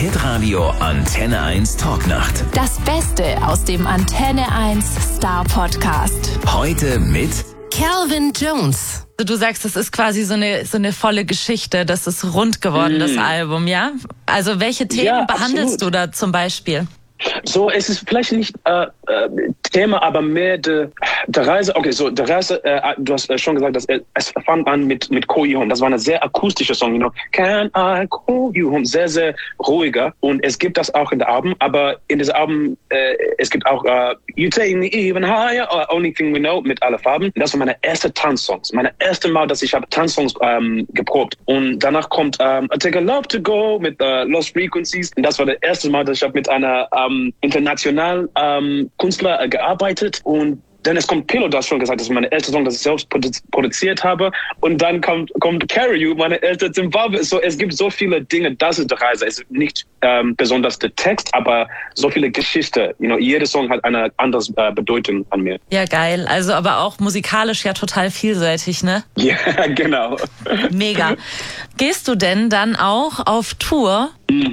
Hitradio Antenne 1 Talknacht. Das Beste aus dem Antenne 1 Star Podcast. Heute mit Calvin Jones. Du sagst, es ist quasi so eine volle Geschichte, das ist rund geworden, das Album, ja? Also welche Themen behandelst du da zum Beispiel? So, es ist vielleicht nicht Thema, aber mehr der Reise. Okay, so der Reise, du hast schon gesagt, dass es fand an mit Call You Home. Das war eine sehr akustische Song, you know. Can I call you home? Sehr, sehr ruhiger. Und es gibt das auch in der Album, aber in diesem Album, es gibt auch You Take Me Even Higher or Only Thing We Know mit alle Farben. Das waren meine ersten Tanzsongs. Meine erste Mal, dass ich habe Tanzsongs geprobt. Und danach kommt I Take a Love to Go mit Lost Frequencies. Und das war das erste Mal, dass ich habe mit einer internationalen Künstler gearbeitet. Und dann es kommt Pillow, du hast schon gesagt, das ist meine erste Song, das ich selbst produziert habe. Und dann kommt Carry You, meine erste Zimbabwe. So, es gibt so viele Dinge, das ist die Reise. Es ist nicht besonders der Text, aber so viele Geschichten. You know, jeder Song hat eine andere Bedeutung an mir. Ja, geil. Also aber auch musikalisch ja total vielseitig, ne? Ja, genau. Mega. Gehst du denn dann auch auf Tour?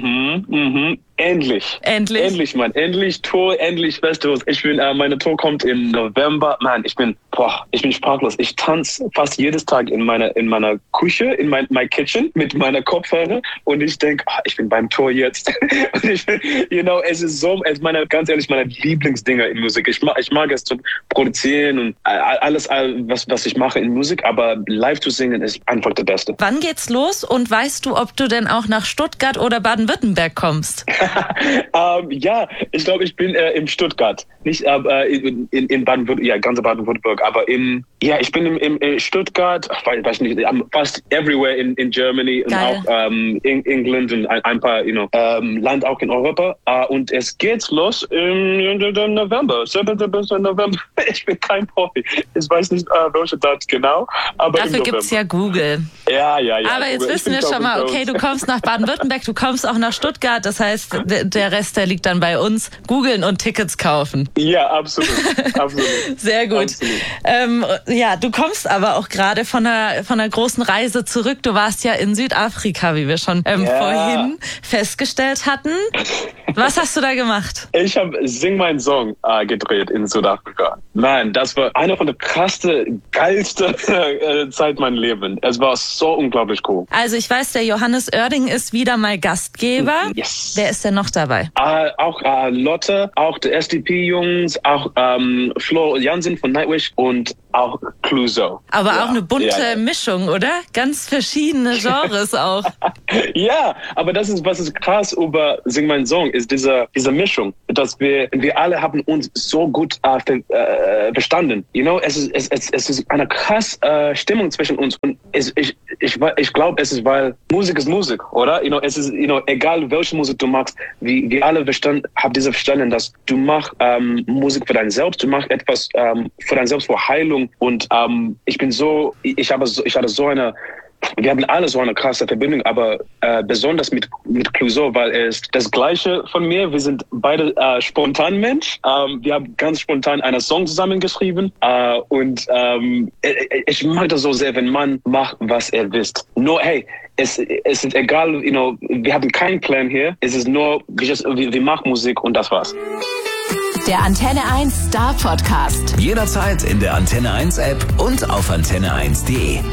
Endlich. Endlich, Mann. Endlich Tour, endlich Festivals. Meine Tour kommt im November. Mann, ich bin sprachlos. Ich tanze fast jedes Tag in meiner Küche, in my Kitchen mit meiner Kopfhörer und ich denke, ich bin beim Tour jetzt. Und es ist so, ganz ehrlich, meine Lieblingsdinger in Musik. Ich mag es zu produzieren und alles, was ich mache in Musik, aber live zu singen ist einfach das Beste. Wann geht's los und weißt du, ob du denn auch nach Stuttgart oder Baden-Württemberg kommst? Ja, ich glaube, ich bin in Stuttgart. Nicht in Baden-Württemberg, ja, ganz Baden-Württemberg, aber ich bin in Stuttgart, weiß nicht, fast everywhere in Germany. Geil. Und auch England und ein paar, Land auch in Europa. Und es geht los im November, 7. November. Ich bin kein Profi. Ich weiß nicht, welche Datum genau. Aber dafür gibt's ja Google. Ja. Aber jetzt wissen wir schon mal, okay, du kommst nach Baden-Württemberg, du kommst auch nach Stuttgart, das heißt, der Rest, der liegt dann bei uns. Googeln und Tickets kaufen. Ja, absolut. Sehr gut. Absolut. Du kommst aber auch gerade von einer großen Reise zurück. Du warst ja in Südafrika, wie wir schon vorhin festgestellt hatten. Was hast du da gemacht? Ich habe Sing Mein Song gedreht in Südafrika. Man, das war eine von der krassten, geilsten Zeit meines Lebens. Es war so unglaublich cool. Also ich weiß, der Johannes Oerding ist wieder mal Gastgeber. Yes. Wer ist denn noch dabei? Auch Lotte, auch die SDP-Jungs, auch Flo Jansen von Nightwish und auch Clouseau. Aber auch eine bunte Mischung, oder? Ganz verschiedene Genres auch. Ja, aber was ist krass über Sing Mein Song, ist diese Mischung, dass wir alle haben uns so gut verstanden. You know, es ist eine krasse Stimmung zwischen uns und ich glaube, es ist, weil Musik ist Musik, oder? You know, es ist, egal welche Musik du machst, wir alle haben diese verstanden, dass du machst Musik für dein Selbst, du machst etwas für dein Selbst, für Heilung und wir haben alle so eine krasse Verbindung, aber besonders mit Clouseau, weil er ist das Gleiche von mir. Wir sind beide spontan Mensch. Wir haben ganz spontan einen Song zusammengeschrieben und ich mag das so sehr, wenn man macht, was er will. Nur, hey, es ist egal, wir haben keinen Plan hier. Es ist nur, wir machen Musik und das war's. Der Antenne 1 Star Podcast. jederzeit in der Antenne 1 App und auf antenne1.de.